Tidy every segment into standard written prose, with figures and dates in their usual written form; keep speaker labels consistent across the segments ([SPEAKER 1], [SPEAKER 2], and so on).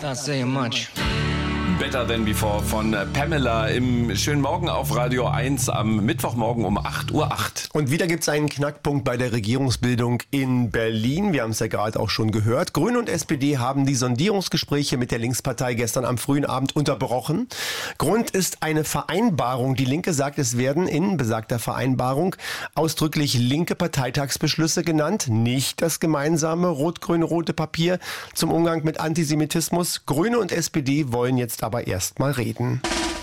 [SPEAKER 1] Not saying much.
[SPEAKER 2] Better Than Before von Pamela im schönen Morgen auf Radio 1 am Mittwochmorgen um 8:08 Uhr.
[SPEAKER 3] Und wieder gibt es einen Knackpunkt bei der Regierungsbildung in Berlin. Wir haben es ja gerade auch schon gehört. Grüne und SPD haben die Sondierungsgespräche mit der Linkspartei gestern am frühen Abend unterbrochen. Grund ist eine Vereinbarung. Die Linke sagt, es werden in besagter Vereinbarung ausdrücklich linke Parteitagsbeschlüsse genannt, nicht das gemeinsame rot-grün-rote Papier zum Umgang mit Antisemitismus. Grüne und SPD wollen jetzt aber erst mal reden.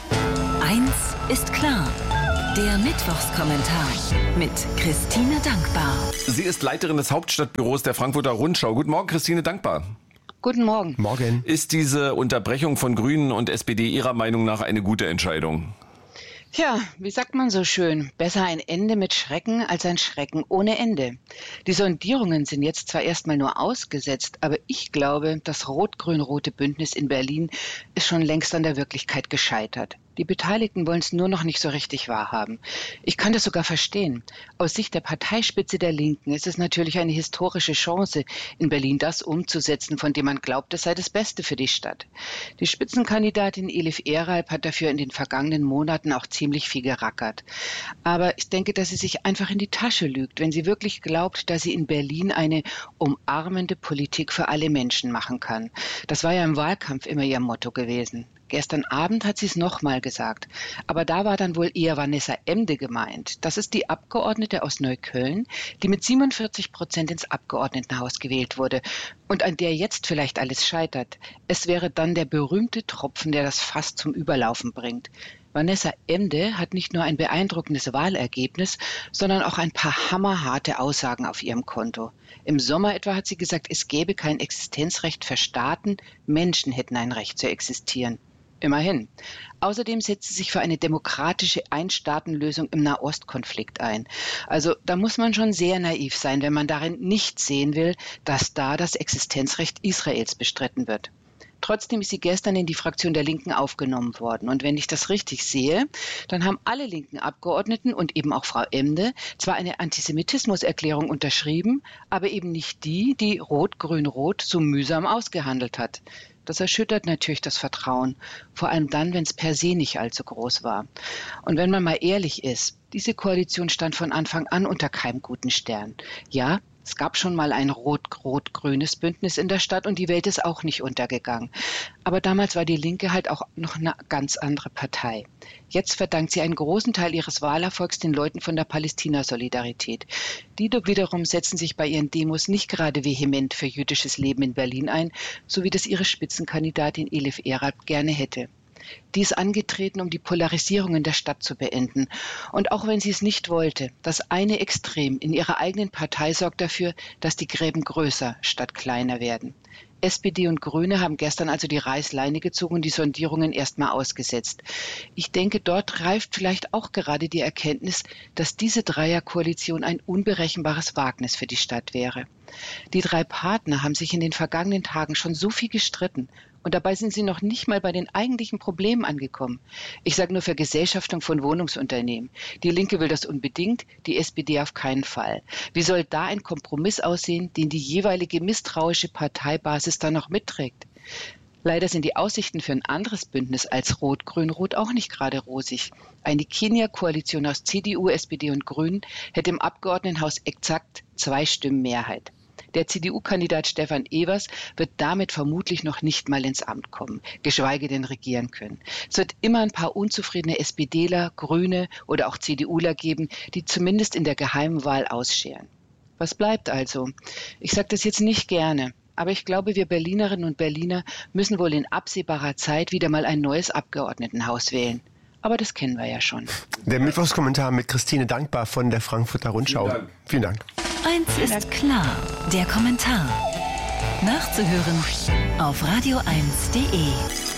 [SPEAKER 4] Eins ist klar. Der Mittwochskommentar mit Christine Dankbar.
[SPEAKER 2] Sie ist Leiterin des Hauptstadtbüros der Frankfurter Rundschau. Guten Morgen, Christine Dankbar.
[SPEAKER 5] Guten Morgen.
[SPEAKER 3] Morgen.
[SPEAKER 2] Ist diese Unterbrechung von Grünen und SPD Ihrer Meinung nach eine gute Entscheidung?
[SPEAKER 5] Tja, wie sagt man so schön, besser ein Ende mit Schrecken als ein Schrecken ohne Ende. Die Sondierungen sind jetzt zwar erstmal nur ausgesetzt, aber ich glaube, das rot-grün-rote Bündnis in Berlin ist schon längst an der Wirklichkeit gescheitert. Die Beteiligten wollen es nur noch nicht so richtig wahrhaben. Ich kann das sogar verstehen. Aus Sicht der Parteispitze der Linken ist es natürlich eine historische Chance, in Berlin das umzusetzen, von dem man glaubt, es sei das Beste für die Stadt. Die Spitzenkandidatin Elif Eralp hat dafür in den vergangenen Monaten auch ziemlich viel gerackert. Aber ich denke, dass sie sich einfach in die Tasche lügt, wenn sie wirklich glaubt, dass sie in Berlin eine umarmende Politik für alle Menschen machen kann. Das war ja im Wahlkampf immer ihr Motto gewesen. Gestern Abend hat sie es nochmal gesagt. Aber da war dann wohl eher Vanessa Emde gemeint. Das ist die Abgeordnete aus Neukölln, die mit 47% ins Abgeordnetenhaus gewählt wurde und an der jetzt vielleicht alles scheitert. Es wäre dann der berühmte Tropfen, der das Fass zum Überlaufen bringt. Vanessa Emde hat nicht nur ein beeindruckendes Wahlergebnis, sondern auch ein paar hammerharte Aussagen auf ihrem Konto. Im Sommer etwa hat sie gesagt, es gäbe kein Existenzrecht für Staaten, Menschen hätten ein Recht zu existieren. Immerhin. Außerdem setzt sie sich für eine demokratische Einstaatenlösung im Nahostkonflikt ein. Also da muss man schon sehr naiv sein, wenn man darin nicht sehen will, dass da das Existenzrecht Israels bestritten wird. Trotzdem ist sie gestern in die Fraktion der Linken aufgenommen worden. Und wenn ich das richtig sehe, dann haben alle linken Abgeordneten und eben auch Frau Emde zwar eine Antisemitismuserklärung unterschrieben, aber eben nicht die, die Rot-Grün-Rot so mühsam ausgehandelt hat. Das erschüttert natürlich das Vertrauen, vor allem dann, wenn es per se nicht allzu groß war. Und wenn man mal ehrlich ist, diese Koalition stand von Anfang an unter keinem guten Stern. Ja, es gab schon mal ein rot-rot-grünes Bündnis in der Stadt und die Welt ist auch nicht untergegangen. Aber damals war die Linke halt auch noch eine ganz andere Partei. Jetzt verdankt sie einen großen Teil ihres Wahlerfolgs den Leuten von der Palästina-Solidarität. Die wiederum setzen sich bei ihren Demos nicht gerade vehement für jüdisches Leben in Berlin ein, so wie das ihre Spitzenkandidatin Elif Eralp gerne hätte. Die ist angetreten, um die Polarisierung in der Stadt zu beenden. Und auch wenn sie es nicht wollte, das eine Extrem in ihrer eigenen Partei sorgt dafür, dass die Gräben größer statt kleiner werden. SPD und Grüne haben gestern also die Reißleine gezogen und die Sondierungen erstmal ausgesetzt. Ich denke, dort reift vielleicht auch gerade die Erkenntnis, dass diese Dreierkoalition ein unberechenbares Wagnis für die Stadt wäre. Die drei Partner haben sich in den vergangenen Tagen schon so viel gestritten. Und dabei sind sie noch nicht mal bei den eigentlichen Problemen angekommen. Ich sage nur Vergesellschaftung von Wohnungsunternehmen. Die Linke will das unbedingt, die SPD auf keinen Fall. Wie soll da ein Kompromiss aussehen, den die jeweilige misstrauische Parteibasis dann noch mitträgt? Leider sind die Aussichten für ein anderes Bündnis als Rot-Grün-Rot auch nicht gerade rosig. Eine Kenia-Koalition aus CDU, SPD und Grünen hätte im Abgeordnetenhaus exakt 2 Stimmen Mehrheit. Der CDU-Kandidat Stefan Evers wird damit vermutlich noch nicht mal ins Amt kommen, geschweige denn regieren können. Es wird immer ein paar unzufriedene SPDler, Grüne oder auch CDUler geben, die zumindest in der geheimen Wahl ausscheren. Was bleibt also? Ich sage das jetzt nicht gerne, aber ich glaube, wir Berlinerinnen und Berliner müssen wohl in absehbarer Zeit wieder mal ein neues Abgeordnetenhaus wählen. Aber das kennen wir ja schon.
[SPEAKER 3] Der Mittwochskommentar mit Christine Dankbar von der Frankfurter Rundschau. Vielen Dank.
[SPEAKER 4] Eins ist klar, der Kommentar. Nachzuhören auf radio1.de.